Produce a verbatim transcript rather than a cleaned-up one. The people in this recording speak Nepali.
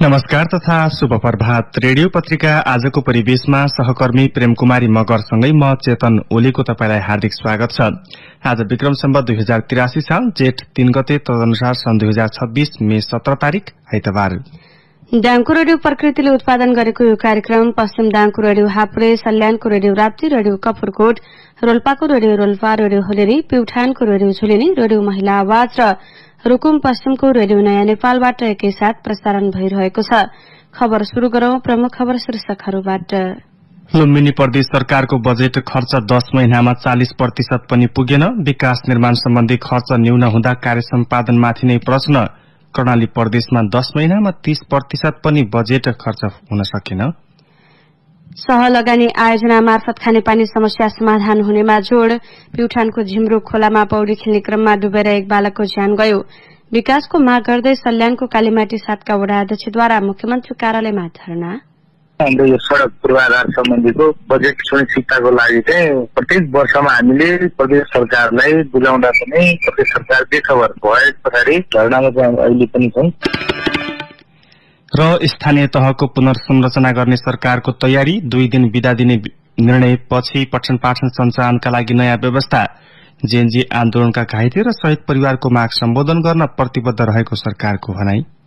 नमस्कार तथा शुभ प्रभात। रेडियो पत्रिका आजको परिवेशमा सहकर्मी प्रेमकुमारी मगरसँगै म चेतन ओलीको तपाईलाई हार्दिक स्वागत छ। आज विक्रम सम्वत दुई हजार तिरासी साल जेठ तीन गते तदनुसार सन् दुई हजार छब्बीस मे सत्र तारिक आइतबार। दाङको रेडियो प्रकृतिले उत्पादन गरेको यो कार्यक्रम पश्चिम दाङको radio Hapure, सल्यानको radio Rapti, radio Kapurkot, रोल्पाको radio Rolpa, radio होलेरी, प्युठानको रेडियो झुलिनी, रेडियो महिला आवाज र रुकुम पश्चिमको रेडियो नयाँ नेपालबाट एकैसाथ प्रसारण भइरहेको छ। खबर शुरू गरौं प्रमुख खबर शीर्षकहरूबाट। लुम्बिनी प्रदेश सरकारको बजेट खर्च दश महिनामा चालिस प्रतिशत पनि पुगेन। विकास निर्माण सम्बन्धी खर्च न्यून हुँदा कार्य सम्पादनमाथि नै प्रश्न। कर्णाली प्रदेशमा दश महिनामा तीस प्रतिशत पनि बजेट खर्च हुन सकेन। सह लगानी आयोजना मार्फत खानेपानी समस्या समाधान हुनेमा जोड़। प्युठानको झिमरू खोलामा पौडी खेल्ने क्रममा डुबेर एक बालकको ज्यान गयो। विकासको माग गर्दै सल्यानको कालीमाटी सातका वडा अध्यक्षद्वारा मुख्यमन्त्री कार्यालयमा धरना। हाम्रो यो सड़क पूर्वाधार सम्बन्धीको बजेट सुनिश्चितताको लागि चाहिँ प्रत्येक वर्षमा हामीले प्रदेश सरकारलाई बुझाउँदा पनि प्रदेश सरकार बेखबर भए पछाडि धरनामा चाहिँ अहिले पनि छौं। र स्थानीय तहको पुनर्संरचना गर्ने सरकारको तयारी। दुई दिन बिदा दिने निर्णय पछि पठन पाठन सञ्चालनका लागि नयाँ व्यवस्था। जेएनजी आन्दोलनका घाइते र शहीद परिवारको माग सम्बोधन गर्न प्रतिबद्ध रहेको सरकारको भनाई।